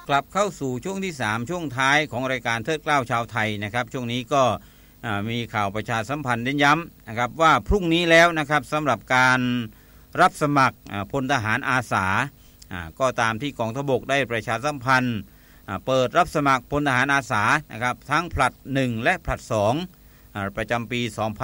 กลับเข้าสู่ช่วงที่3ช่วงท้ายของรายการเทิดเกล้าชาวไทยนะครับช่วงนี้ก็มีข่าวประชาสัมพันธ์เน้นย้ำนะครับว่าพรุ่งนี้แล้วนะครับสำหรับการรับสมัครพลทหารอาสาก็ตามที่กองทัพบกได้ประชาสัมพันธ์เปิดรับสมัครพลทหารอาสานะครับทั้งผลัด1และผลัด2ประจำปี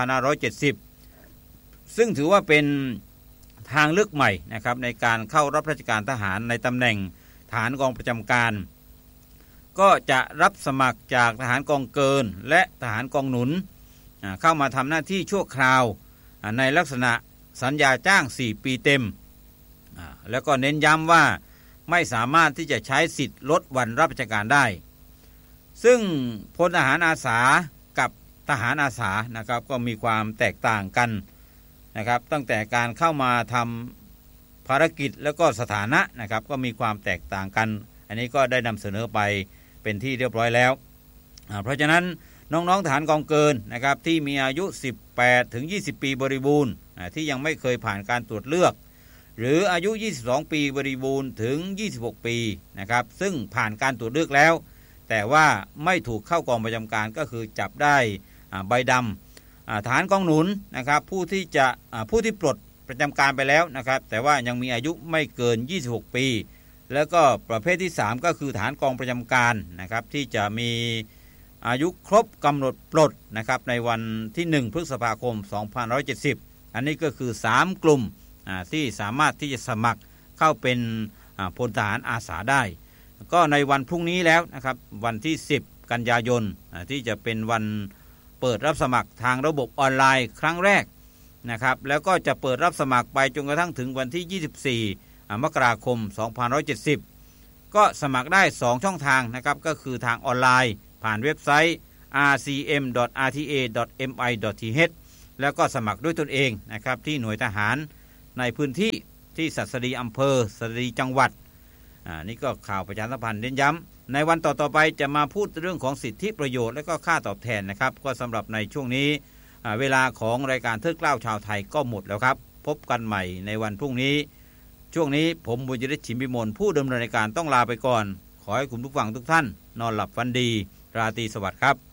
2570ซึ่งถือว่าเป็นทางเลือกใหม่นะครับในการเข้ารับราชการทหารในตำแหน่งทหารกองประจำการก็จะรับสมัครจากทหารกองเกินและทหารกองหนุนเข้ามาทำหน้าที่ชั่วคราวในลักษณะสัญญาจ้าง4ปีเต็มแล้วก็เน้นย้ำว่าไม่สามารถที่จะใช้สิทธิ์ลดวันรับราชการได้ซึ่งพลทหารอาสากับทหารอาสานะครับก็มีความแตกต่างกันนะครับตั้งแต่การเข้ามาทำภารกิจแล้วก็สถานะนะครับก็มีความแตกต่างกันอันนี้ก็ได้นำเสนอไปเป็นที่เรียบร้อยแล้วเพราะฉะนั้นน้องๆทหารกองเกินนะครับที่มีอายุ18ถึง20ปีบริบูรณ์ที่ยังไม่เคยผ่านการตรวจเลือกหรืออายุ22ปีบริบูรณ์ถึง26ปีนะครับซึ่งผ่านการตรวจเลือกแล้วแต่ว่าไม่ถูกเข้ากองประจำการก็คือจับได้ใบดำทหารกองหนุนนะครับผู้ที่ปลดประจำการไปแล้วนะครับแต่ว่ายังมีอายุไม่เกิน26ปีแล้วก็ประเภทที่3ก็คือทหารกองประจำการนะครับที่จะมีอายุครบกำหนดปลดนะครับในวันที่1พฤษภาคม2570อันนี้ก็คือ3กลุ่มที่สามารถที่จะสมัครเข้าเป็นพลทหารอาสาได้ก็ในวันพรุ่งนี้แล้วนะครับวันที่10กันยายนที่จะเป็นวันเปิดรับสมัครทางระบบออนไลน์ครั้งแรกนะครับแล้วก็จะเปิดรับสมัครไปจนกระทั่งถึงวันที่24มกราคม2570ก็สมัครได้2ช่องทางนะครับก็คือทางออนไลน์ผ่านเว็บไซต์ rcm.rta.mi.th แล้วก็สมัครด้วยตนเองนะครับที่หน่วยทหารในพื้นที่ที่สัตรีอำเภอสัตรีจังหวัดนี่ก็ข่าวประชาสัมพันธ์เน้นย้ำในวันต่อไปจะมาพูดเรื่องของสิทธิประโยชน์และก็ค่าตอบแทนนะครับก็สำหรับในช่วงนี้เวลาของรายการเทิดเกล้าชาวไทยก็หมดแล้วครับพบกันใหม่ในวันพรุ่งนี้ช่วงนี้ผมบุญยฤทธิ์ชิมพิมลผู้ดำเนินรายการต้องลาไปก่อนขอให้คุณผู้ฟังทุกท่านนอนหลับฝันดีราตรีสวัสดิ์ครับ